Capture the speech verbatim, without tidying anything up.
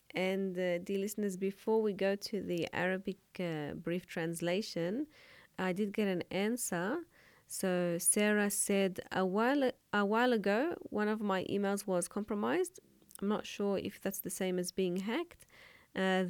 And uh, dear listeners, before we go to the Arabic uh, brief translation, I did get an answer. So Sarah said a while a while ago, one of my emails was compromised. I'm not sure if that's the same as being hacked. Uh,